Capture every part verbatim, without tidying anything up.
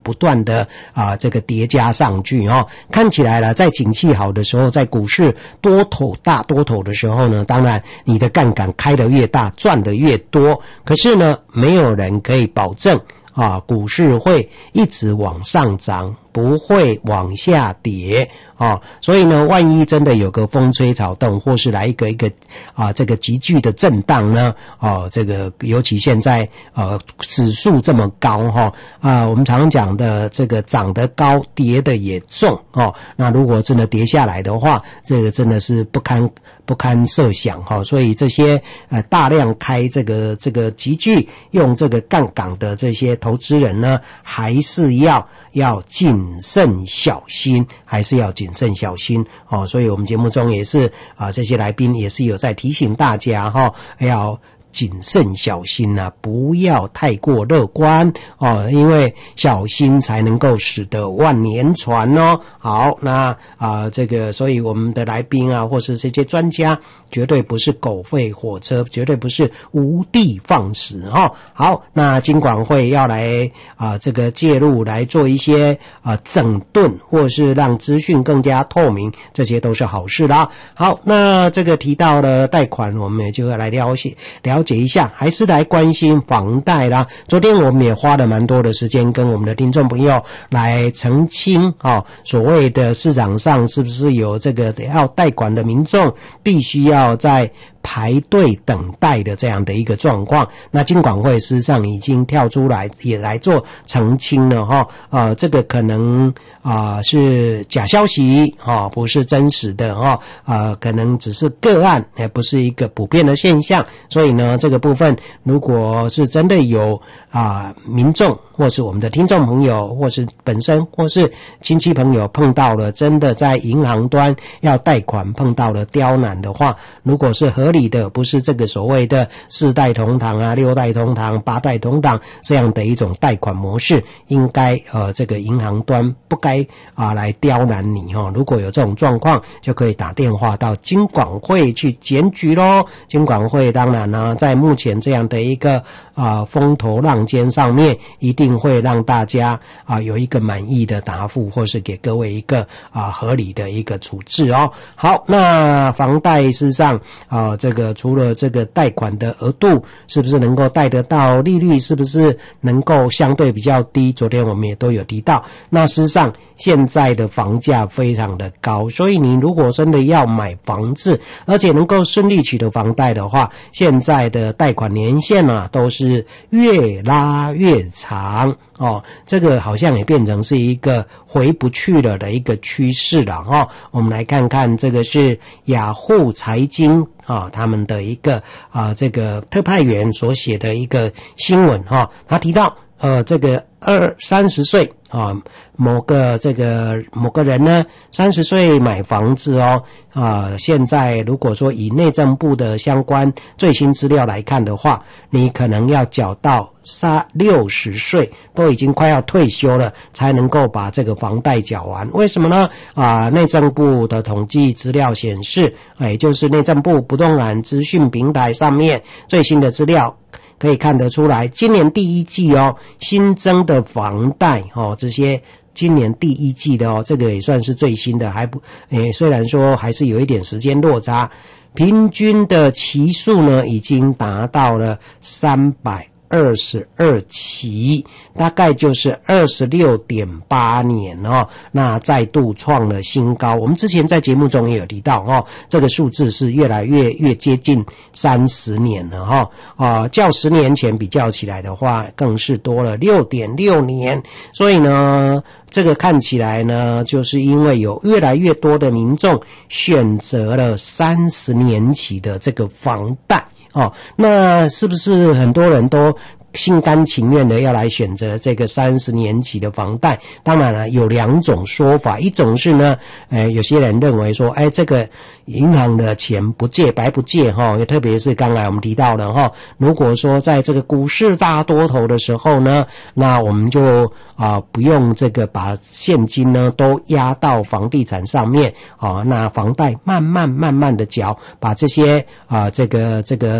不断的啊这个叠加上去哦，看起来了，在景气好的时候，在股市多头大多头的时候呢，当然你的杠杆开得越大，赚得越多。可是呢，没有人可以保证啊，股市会一直往上涨，不会往下跌啊。所以呢，万一真的有个风吹草动，或是来一个一个啊这个急剧的震荡呢，哦、啊，这个尤其现在呃指数这么高哈啊，我们常讲的这个涨得高，跌得也重哦。那如果真的跌下来的话，这个真的是不堪不堪设想哈。所以这些呃大量开这个这个急剧用这个杠杆的这些投资人呢，还是要要谨慎小心，还是要谨慎小心哦。所以我们节目中也是啊，这些来宾也是有在提醒大家哈，要谨慎小心啊，不要太过乐观哦，因为小心才能够使得万年船哦。好，那啊、呃、这个，所以我们的来宾啊，或是这些专家，绝对不是狗吠火车，绝对不是无的放矢哈、哦。好，那金管会要来啊、呃、这个介入来做一些啊、呃、整顿，或是让资讯更加透明，这些都是好事啦。好，那这个提到了贷款，我们也就要来了解了解一下，还是来关心房贷啦。昨天我们也花了蛮多的时间跟我们的听众朋友来澄清啊、哦，所谓的市场上是不是有这个要贷款的民众必须要在排队等待的这样的一个状况。那金管会事实上已经跳出来也来做澄清了哈，呃，这个可能啊、呃、是假消息哈、哦，不是真实的哈，呃，可能只是个案，也不是一个普遍的现象。所以呢，这个部分如果是真的有啊、呃、民众或是我们的听众朋友，或是本身或是亲戚朋友碰到了真的在银行端要贷款碰到了刁难的话，如果是合理的，不是这个所谓的四代同堂啊、六代同堂、八代同堂这样的一种贷款模式，应该呃这个银行端不该啊来刁难你哈、哦。如果有这种状况，就可以打电话到金管会去检举咯。金管会当然呢，在目前这样的一个啊风头浪尖上面，一定会让大家啊有一个满意的答复，或是给各位一个啊合理的一个处置哦。好，那房贷事实上啊这个除了这个贷款的额度是不是能够贷得到，利率是不是能够相对比较低，昨天我们也都有提到。那事实上现在的房价非常的高，所以你如果真的要买房子，而且能够顺利取得房贷的话，现在的贷款年限啊都是越拉越长哦，这个好像也变成是一个回不去了的一个趋势了哈、哦。我们来看看，这个是雅虎财经啊、哦，他们的一个啊这个特派员所写的一个新闻哈、哦，他提到呃这个二三十岁啊，某个这个某个人呢，三十岁买房子哦，啊，现在如果说以内政部的相关最新资料来看的话，你可能要缴到三六十岁，都已经快要退休了，才能够把这个房贷缴完。为什么呢？啊，内政部的统计资料显示，也就是内政部不动产资讯平台上面最新的资料。可以看得出来，今年第一季哦，新增的房贷哦，这些今年第一季的哦，这个也算是最新的，还不诶，虽然说还是有一点时间落差，平均的期数呢，已经达到了三百二十二期，大概就是二十六点八年哦，那再度创了新高。我们之前在节目中也有提到哦，这个数字是越来越越接近三十年了哈、哦，啊，较十年前比较起来的话，更是多了六点六年。所以呢，这个看起来呢，就是因为有越来越多的民众选择了三十年期的这个房贷。哦，那是不是很多人都心甘情愿的要来选择这个三十年期的房贷？当然了，有两种说法，一种是呢，呃，有些人认为说，哎，这个银行的钱不借白不借哈，特别是刚才我们提到的哈，如果说在这个股市大多头的时候呢，那我们就啊、呃、不用这个把现金呢都压到房地产上面啊，那房贷慢慢慢慢的缴，把这些啊、呃、这个这个。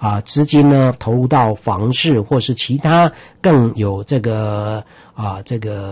啊资金呢投入到房市或是其他更有这个啊这个